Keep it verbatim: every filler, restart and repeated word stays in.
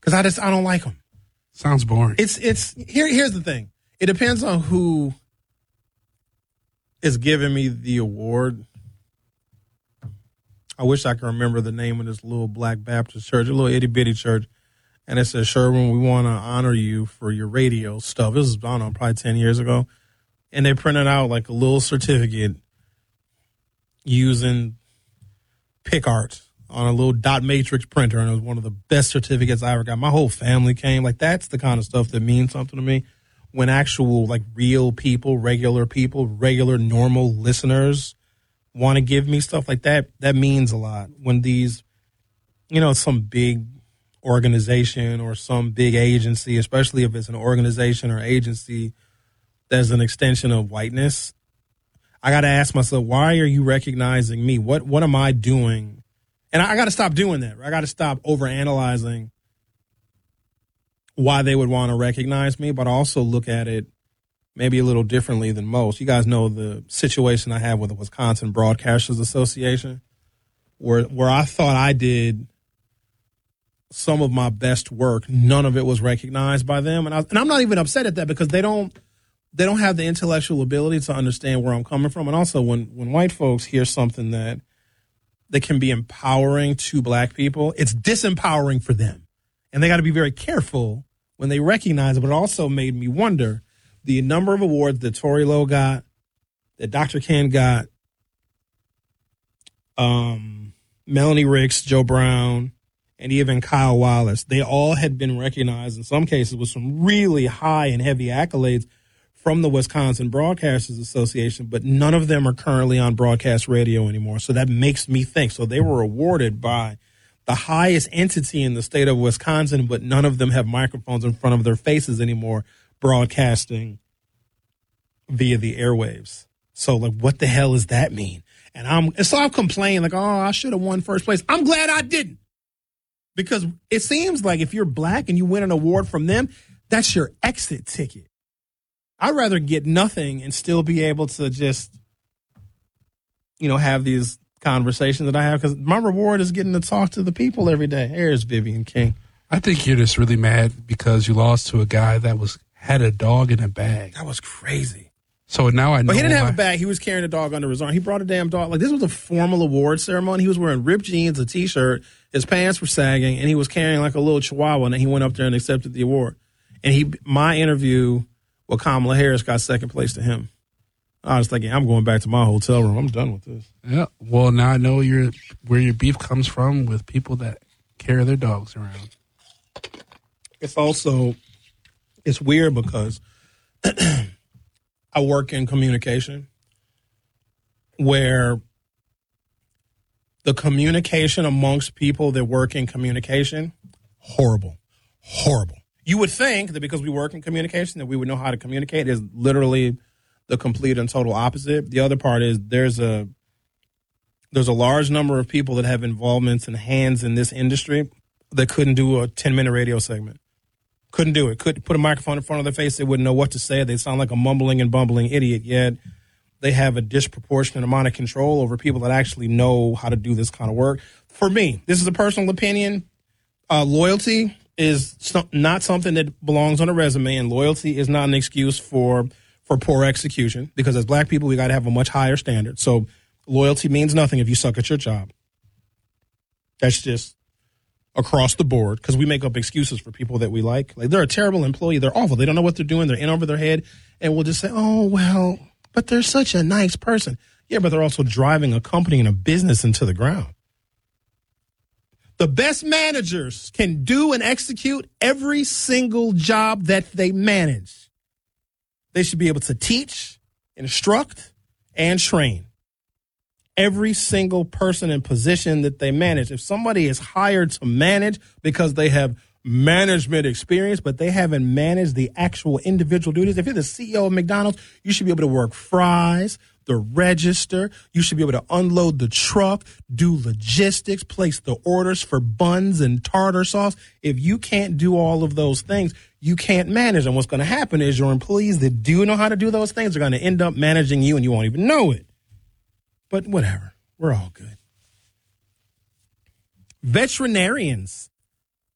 because I just I don't like them. Sounds boring. It's it's here. Here's the thing. It depends on who is giving me the award. I wish I could remember the name of this little black Baptist church, a little itty bitty church, and it says, "Sherwin, we want to honor you for your radio stuff." This was, I don't know, probably ten years ago, and they printed out like a little certificate using PicArt on a little dot matrix printer, and it was one of the best certificates I ever got. My whole family came. Like, that's the kind of stuff that means something to me. When actual, like, real people, regular people, regular, normal listeners want to give me stuff like that, that means a lot. When these, you know, some big organization or some big agency, especially if it's an organization or agency that's an extension of whiteness, I got to ask myself, why are you recognizing me? What what am I doing? And I, I got to stop doing that. I got to stop overanalyzing why they would want to recognize me, but also look at it maybe a little differently than most. You guys know the situation I have with the Wisconsin Broadcasters Association, where where I thought I did some of my best work. None of it was recognized by them, and I, and I'm not even upset at that because they don't they don't have the intellectual ability to understand where I'm coming from. And also, when when white folks hear something that that can be empowering to black people, it's disempowering for them, and they got to be very careful when they recognize it. But it also made me wonder the number of awards that Tory Lowe got, that Doctor Ken got, um, Melanie Ricks, Joe Brown, and even Kyle Wallace. They all had been recognized in some cases with some really high and heavy accolades from the Wisconsin Broadcasters Association, but none of them are currently on broadcast radio anymore. So that makes me think. So they were awarded by the highest entity in the state of Wisconsin, but none of them have microphones in front of their faces anymore broadcasting via the airwaves. So, like, what the hell does that mean? And I'm and so I'm complaining, like, oh, I should have won first place. I'm glad I didn't. Because it seems like if you're black and you win an award from them, that's your exit ticket. I'd rather get nothing and still be able to just, you know, have these conversations that I have, because my reward is getting to talk to the people every day. Here's Vivian King. I think you're just really mad because you lost to a guy that was had a dog in a bag. That was crazy. So now I know. But he didn't have why. a bag. He was carrying a dog under his arm. He brought a damn dog. Like, this was a formal award ceremony. He was wearing ripped jeans, a T-shirt. His pants were sagging, and he was carrying like a little chihuahua, and then he went up there and accepted the award. And he, my interview with Kamala Harris got second place to him. I was thinking, I'm going back to my hotel room. I'm done with this. Yeah. Well, now I know your where your beef comes from with people that carry their dogs around. It's also, it's weird because I work in communication where the communication amongst people that work in communication, horrible, horrible. You would think that because we work in communication that we would know how to communicate. Is literally the complete and total opposite. The other part is there's a there's a large number of people that have involvements and hands in this industry that couldn't do a ten-minute radio segment. Couldn't do it. Couldn't put a microphone in front of their face. They wouldn't know what to say. They sound like a mumbling and bumbling idiot, yet they have a disproportionate amount of control over people that actually know how to do this kind of work. For me, this is a personal opinion. Uh, loyalty is so, not something that belongs on a resume, and loyalty is not an excuse for for poor execution, because as black people, we got to have a much higher standard. So loyalty means nothing if you suck at your job. That's just across the board, because we make up excuses for people that we like. Like, they're a terrible employee. They're awful. They don't know what they're doing. They're in over their head. And we'll just say, oh, well, but they're such a nice person. Yeah, but they're also driving a company and a business into the ground. The best managers can do and execute every single job that they manage. They should be able to teach, instruct, and train every single person in position that they manage. If somebody is hired to manage because they have management experience, but they haven't managed the actual individual duties. If you're the C E O of McDonald's, you should be able to work fries, the register. You should be able to unload the truck, do logistics, place the orders for buns and tartar sauce. If you can't do all of those things, you can't manage. And what's going to happen is your employees that do know how to do those things are going to end up managing you, and you won't even know it. But whatever. We're all good. Veterinarians